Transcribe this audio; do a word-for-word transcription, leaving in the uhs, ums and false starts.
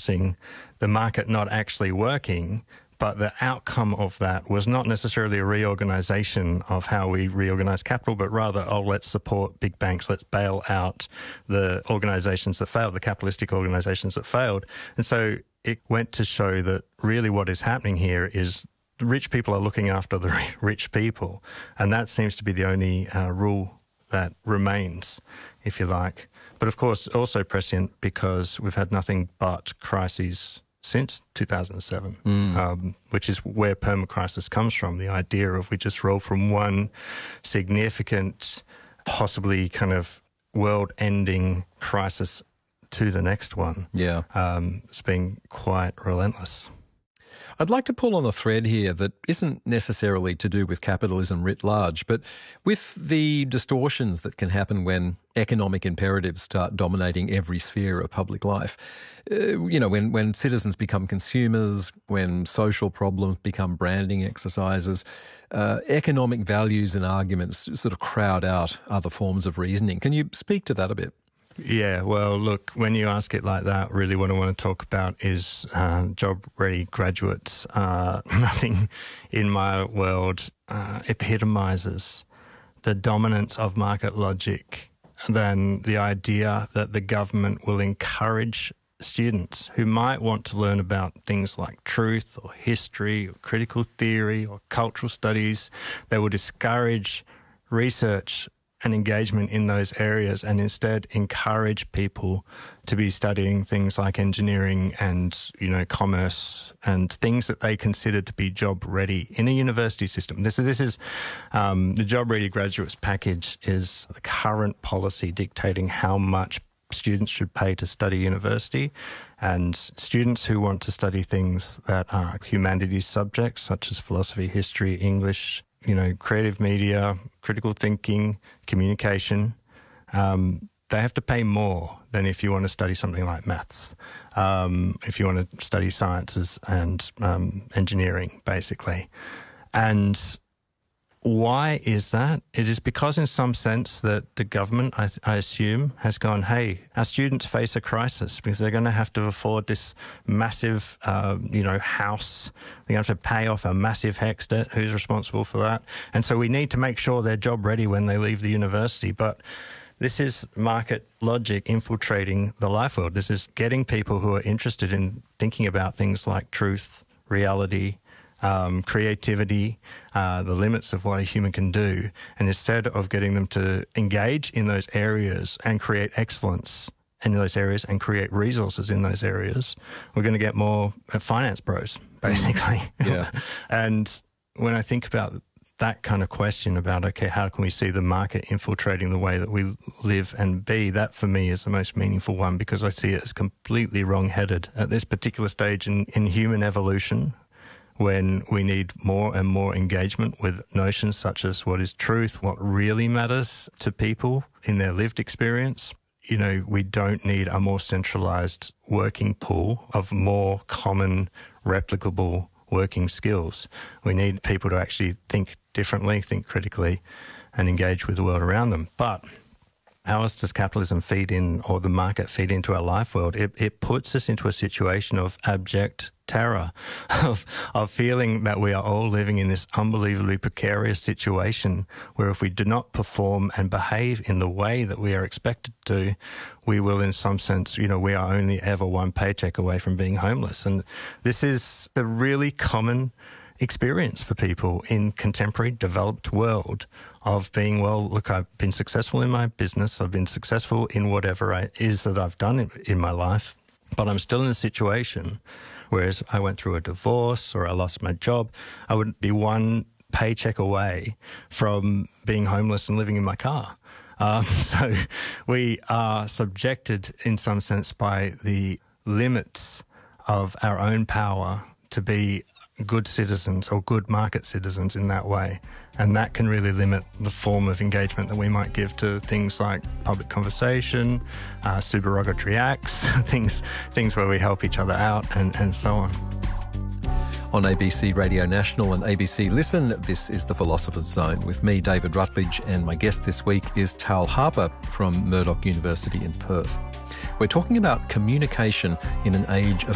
discussing the market not actually working, but the outcome of that was not necessarily a reorganization of how we reorganize capital, but rather, oh, let's support big banks, let's bail out the organizations that failed, the capitalistic organizations that failed. And so it went to show that really what is happening here is rich people are looking after the rich people. And that seems to be the only uh, rule that remains, if you like. But of course, also prescient because we've had nothing but crises since two thousand seven, mm. um, which is where permacrisis comes from, the idea of we just roll from one significant, possibly kind of world-ending crisis to the next one. Yeah. Um, it's been quite relentless. I'd like to pull on a thread here that isn't necessarily to do with capitalism writ large, but with the distortions that can happen when economic imperatives start dominating every sphere of public life. Uh, you know, when, when citizens become consumers, when social problems become branding exercises, uh, economic values and arguments sort of crowd out other forms of reasoning. Can you speak to that a bit? Yeah, well, look, when you ask it like that, really what I want to talk about is uh, job-ready graduates. Uh, nothing in my world uh, epitomizes the dominance of market logic than the idea that the government will encourage students who might want to learn about things like truth or history or critical theory or cultural studies. They will discourage research and engagement in those areas and instead encourage people to be studying things like engineering and, you know, commerce and things that they consider to be job ready in a university system. This is, this is um, the Job Ready Graduates package is the current policy dictating how much students should pay to study university, and students who want to study things that are humanities subjects such as philosophy, history, English, you know, creative media, critical thinking, communication, um, they have to pay more than if you want to study something like maths, um, if you want to study sciences and um, engineering, basically. And why is that? It is because in some sense that the government, I, I assume, has gone, hey, our students face a crisis because they're going to have to afford this massive, uh, you know, house. They're going to have to pay off a massive HECS debt. Who's responsible for that? And so we need to make sure they're job ready when they leave the university. But this is market logic infiltrating the life world. This is getting people who are interested in thinking about things like truth, reality, Um, creativity, uh, the limits of what a human can do. And instead of getting them to engage in those areas and create excellence in those areas and create resources in those areas, we're going to get more finance bros, basically. Yeah. And when I think about that kind of question about, okay, how can we see the market infiltrating the way that we live and be, that for me is the most meaningful one because I see it as completely wrong-headed at this particular stage in, in human evolution, when we need more and more engagement with notions such as what is truth, what really matters to people in their lived experience. You know, we don't need a more centralized working pool of more common, replicable working skills. We need people to actually think differently, think critically, and engage with the world around them. But how else does capitalism feed in, or the market feed into our life world? It, it puts us into a situation of abject terror, of, of feeling that we are all living in this unbelievably precarious situation where if we do not perform and behave in the way that we are expected to, we will in some sense, you know, we are only ever one paycheck away from being homeless. And this is a really common experience for people in contemporary developed world of being, well, look, I've been successful in my business, I've been successful in whatever it is that I've done in, in my life, but I'm still in a situation, whereas I went through a divorce or I lost my job, I would be one paycheck away from being homeless and living in my car. Um, so we are subjected in some sense by the limits of our own power to be good citizens or good market citizens in that way. And that can really limit the form of engagement that we might give to things like public conversation, uh, supererogatory acts, things things where we help each other out and, and so on. On A B C Radio National and A B C Listen, this is The Philosopher's Zone with me, David Rutledge, and my guest this week is Tal Harper from Murdoch University in Perth. We're talking about communication in an age of